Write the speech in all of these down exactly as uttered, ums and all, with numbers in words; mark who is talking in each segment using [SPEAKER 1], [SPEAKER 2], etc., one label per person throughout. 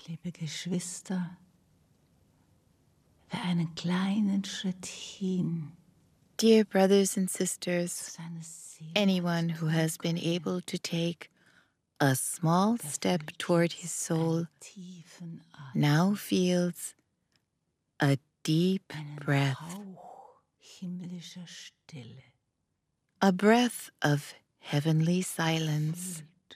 [SPEAKER 1] Liebe Geschwister, wer einen kleinen Schritt hin
[SPEAKER 2] Dear brothers and sisters,
[SPEAKER 1] seine Seele
[SPEAKER 2] anyone who has been
[SPEAKER 1] tun
[SPEAKER 2] able to take a small
[SPEAKER 1] der
[SPEAKER 2] step
[SPEAKER 1] fühlt
[SPEAKER 2] toward
[SPEAKER 1] jetzt
[SPEAKER 2] his soul
[SPEAKER 1] einen tiefen Atem,
[SPEAKER 2] now feels a deep
[SPEAKER 1] einen
[SPEAKER 2] breath,
[SPEAKER 1] Hauch himmlischer Stille,
[SPEAKER 2] a breath of heavenly silence.
[SPEAKER 1] fühlt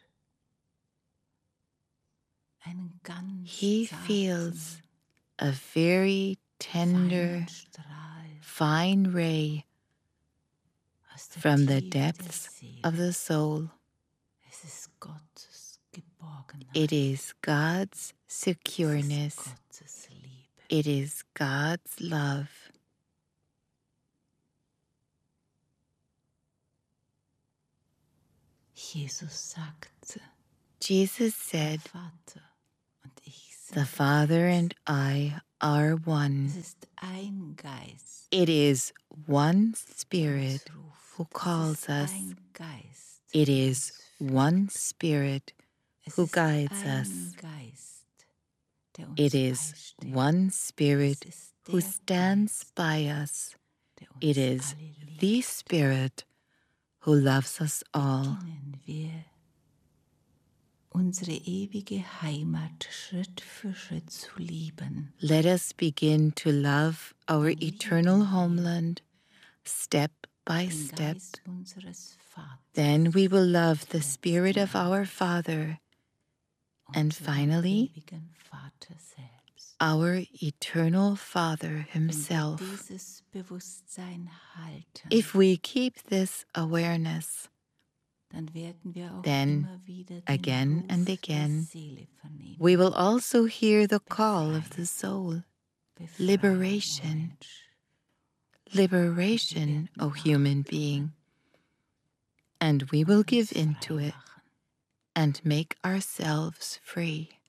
[SPEAKER 1] einen ganz
[SPEAKER 2] He
[SPEAKER 1] zarten,
[SPEAKER 2] feels a very tender,
[SPEAKER 1] feinen Strahl
[SPEAKER 2] fine ray
[SPEAKER 1] aus der
[SPEAKER 2] from the
[SPEAKER 1] Tiefe der
[SPEAKER 2] depths
[SPEAKER 1] Seele.
[SPEAKER 2] of the soul.
[SPEAKER 1] Es ist Gottes Geborgenheit.
[SPEAKER 2] It is God's
[SPEAKER 1] Es ist
[SPEAKER 2] secureness.
[SPEAKER 1] Gottes Liebe.
[SPEAKER 2] It is God's love.
[SPEAKER 1] Jesus sagte,
[SPEAKER 2] Jesus
[SPEAKER 1] der
[SPEAKER 2] said,
[SPEAKER 1] Vater und ich
[SPEAKER 2] the
[SPEAKER 1] sind
[SPEAKER 2] Father
[SPEAKER 1] eins.
[SPEAKER 2] and I are
[SPEAKER 1] Es
[SPEAKER 2] one.
[SPEAKER 1] ist ein Geist,
[SPEAKER 2] It is one
[SPEAKER 1] der
[SPEAKER 2] Spirit
[SPEAKER 1] uns ruft.
[SPEAKER 2] who
[SPEAKER 1] Es
[SPEAKER 2] calls
[SPEAKER 1] ist
[SPEAKER 2] us.
[SPEAKER 1] ein Geist,
[SPEAKER 2] It
[SPEAKER 1] der
[SPEAKER 2] is
[SPEAKER 1] uns
[SPEAKER 2] one
[SPEAKER 1] führt.
[SPEAKER 2] Spirit
[SPEAKER 1] Es
[SPEAKER 2] who
[SPEAKER 1] ist
[SPEAKER 2] guides
[SPEAKER 1] ein
[SPEAKER 2] us.
[SPEAKER 1] Geist, der uns
[SPEAKER 2] It is
[SPEAKER 1] beisteht.
[SPEAKER 2] one
[SPEAKER 1] Es
[SPEAKER 2] Spirit
[SPEAKER 1] ist
[SPEAKER 2] who
[SPEAKER 1] der
[SPEAKER 2] stands
[SPEAKER 1] Geist,
[SPEAKER 2] by us.
[SPEAKER 1] der uns
[SPEAKER 2] It is
[SPEAKER 1] alle liebt.
[SPEAKER 2] the Spirit who loves us all.
[SPEAKER 1] Beginnen wir unsere ewige Heimat Schritt für Schritt zu lieben.
[SPEAKER 2] Let us begin to love our
[SPEAKER 1] Dann
[SPEAKER 2] eternal
[SPEAKER 1] lieben wir
[SPEAKER 2] homeland step by
[SPEAKER 1] den
[SPEAKER 2] step.
[SPEAKER 1] Geist unseres Vaters,
[SPEAKER 2] Then we will love the
[SPEAKER 1] zuletzt
[SPEAKER 2] Spirit of
[SPEAKER 1] zum
[SPEAKER 2] our
[SPEAKER 1] Ende,
[SPEAKER 2] Father, and
[SPEAKER 1] unseren
[SPEAKER 2] finally,
[SPEAKER 1] ewigen Vater selbst.
[SPEAKER 2] our eternal Father
[SPEAKER 1] Wenn wir
[SPEAKER 2] Himself.
[SPEAKER 1] dieses Bewusstsein halten,
[SPEAKER 2] If we keep this awareness,
[SPEAKER 1] dann werden wir auch
[SPEAKER 2] then
[SPEAKER 1] immer wieder den
[SPEAKER 2] again
[SPEAKER 1] Ruf
[SPEAKER 2] and
[SPEAKER 1] der
[SPEAKER 2] again,
[SPEAKER 1] Seele vernehmen.
[SPEAKER 2] we will also hear the call of the soul.
[SPEAKER 1] Befreien,
[SPEAKER 2] Liberation.
[SPEAKER 1] o Mensch.
[SPEAKER 2] Liberation, O human being. And we will give into it and make ourselves free.